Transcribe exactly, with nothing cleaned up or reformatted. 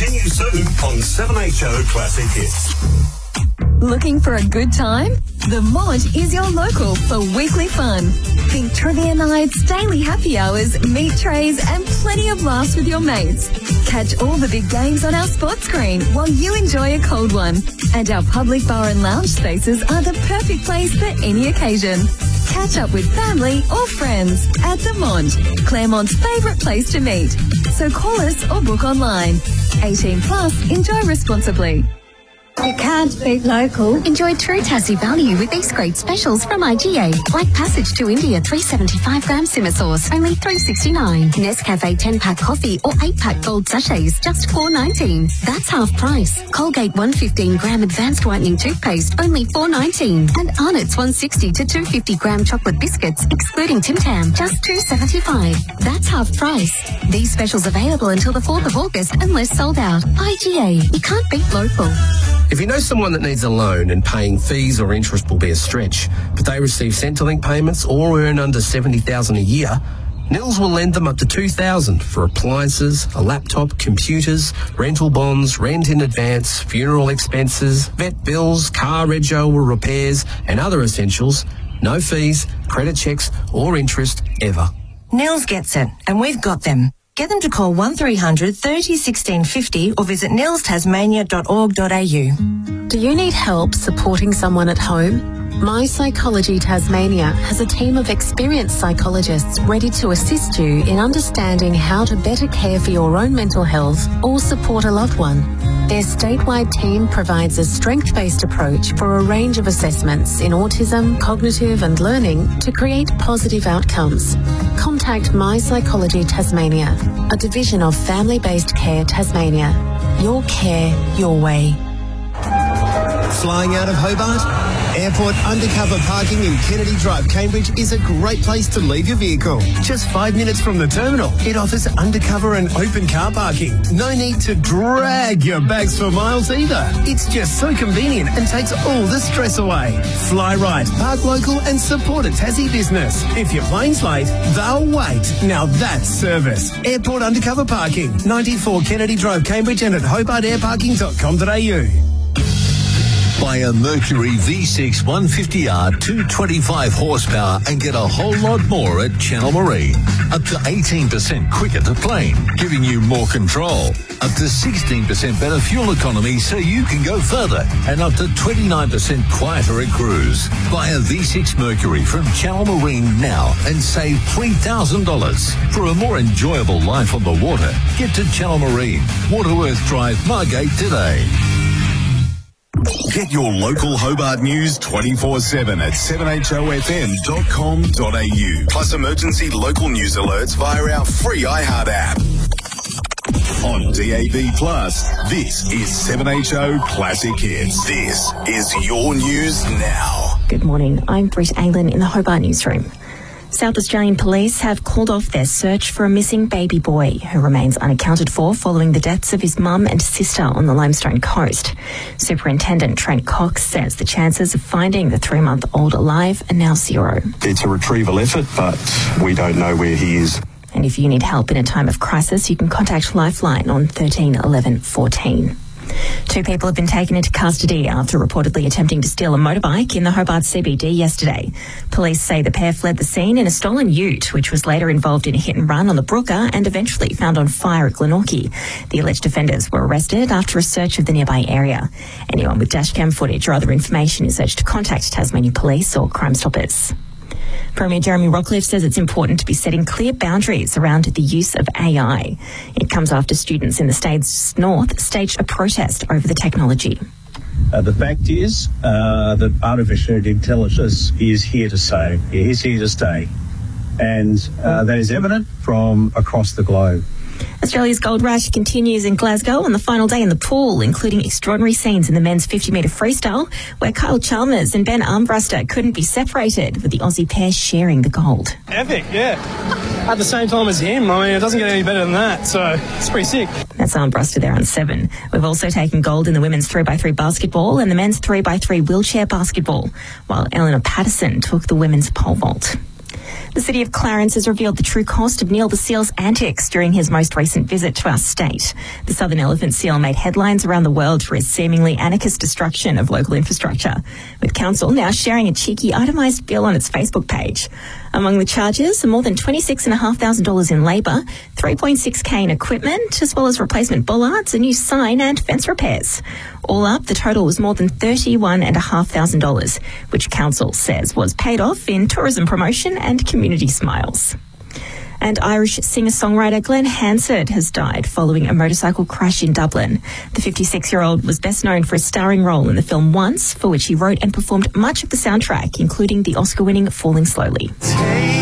continues soon on seven H O Classic Hits. Looking for a good time? The Mod is your local for weekly fun. Think trivia nights, daily happy hours, meat trays, and plenty of laughs with your mates. Catch all the big games on our sports screen while you enjoy a cold one. And our public bar and lounge spaces are the perfect place for any occasion. Catch up with family or friends at the Mod, Claremont's favourite place to meet. So call us or book online. eighteen plus, enjoy responsibly. You can't beat local. Enjoy true Tassie value with these great specials from I G A. Like Passage to India three seventy-five gram simmer sauce, only three sixty-nine. Nescafe ten pack coffee or eight pack gold sachets, just four nineteen. That's half price. Colgate one fifteen gram advanced whitening toothpaste, only four nineteen. And Arnott's one sixty to two fifty gram chocolate biscuits, excluding Tim Tam, just two seventy-five. That's half price. These specials available until the fourth of August unless sold out. I G A. You can't beat local. If you know someone that needs a loan and paying fees or interest will be a stretch, but they receive Centrelink payments or earn under seventy thousand dollars a year, Nils will lend them up to two thousand dollars for appliances, a laptop, computers, rental bonds, rent in advance, funeral expenses, vet bills, car rego or repairs, and other essentials. No fees, credit checks or interest ever. Nils gets it, and we've got them. Get them to call one three hundred thirty sixteen fifty or visit nils tasmania dot org dot a u. Do you need help supporting someone at home? My Psychology Tasmania has a team of experienced psychologists ready to assist you in understanding how to better care for your own mental health or support a loved one. Their statewide team provides a strength-based approach for a range of assessments in autism, cognitive and learning to create positive outcomes. Contact My Psychology Tasmania, a division of Family-Based Care Tasmania. Your care, your way. Flying out of Hobart? Airport undercover parking in Kennedy Drive, Cambridge is a great place to leave your vehicle. Just five minutes from the terminal, it offers undercover and open car parking. No need to drag your bags for miles either. It's just so convenient and takes all the stress away. Fly right, park local and support a Tassie business. If your plane's late, they'll wait. Now that's service. Airport undercover parking, ninety-four Kennedy Drive, Cambridge and at hobart air parking dot com dot a u. Buy a Mercury V six one fifty R two twenty-five horsepower and get a whole lot more at Channel Marine. Up to eighteen percent quicker to plane, giving you more control. Up to sixteen percent better fuel economy so you can go further. And up to twenty-nine percent quieter at cruise. Buy a V six Mercury from Channel Marine now and save three thousand dollars. For a more enjoyable life on the water, get to Channel Marine, Waterworth Drive, Margate today. Get your local Hobart news twenty-four seven at seven h o f m dot com dot a u. Plus emergency local news alerts via our free iHeart app. On D A B Plus, this is seven H O Classic Hits. This is your news now. Good morning. I'm Britt Aylan in the Hobart newsroom. South Australian police have called off their search for a missing baby boy who remains unaccounted for following the deaths of his mum and sister on the Limestone coast. Superintendent Trent Cox says the chances of finding the three-month-old alive are now zero. It's a retrieval effort, but we don't know where he is. And if you need help in a time of crisis, you can contact Lifeline on thirteen eleven fourteen. Two people have been taken into custody after reportedly attempting to steal a motorbike in the Hobart C B D yesterday. Police say the pair fled the scene in a stolen ute, which was later involved in a hit and run on the Brooker and eventually found on fire at Glenorchy. The alleged offenders were arrested after a search of the nearby area. Anyone with dashcam footage or other information is urged to contact Tasmania Police or Crime Stoppers. Premier Jeremy Rockliff says it's important to be setting clear boundaries around the use of A I. It comes after students in the state's north staged a protest over the technology. Uh, the fact is uh, that artificial intelligence is here to stay. It is here to stay. And uh, that is evident from across the globe. Australia's Gold Rush continues in Glasgow on the final day in the pool, including extraordinary scenes in the men's fifty metre freestyle, where Kyle Chalmers and Ben Armbruster couldn't be separated, with the Aussie pair sharing the gold. Epic, yeah. At the same time as him. I mean, it doesn't get any better than that, so it's pretty sick. That's Armbruster there on seven. We've also taken gold in the women's three by three basketball and the men's three by three wheelchair basketball, while Eleanor Patterson took the women's pole vault. The City of Clarence has revealed the true cost of Neil the Seal's antics during his most recent visit to our state. The southern elephant seal made headlines around the world for his seemingly anarchist destruction of local infrastructure, with council now sharing a cheeky itemised bill on its Facebook page. Among the charges are more than twenty-six thousand five hundred dollars in labour, three point six K in equipment, as well as replacement bollards, a new sign and fence repairs. All up, the total was more than thirty-one thousand five hundred dollars, which council says was paid off in tourism promotion and community smiles. And Irish singer-songwriter Glenn Hansard has died following a motorcycle crash in Dublin. The fifty-six-year-old was best known for a starring role in the film Once, for which he wrote and performed much of the soundtrack, including the Oscar-winning Falling Slowly.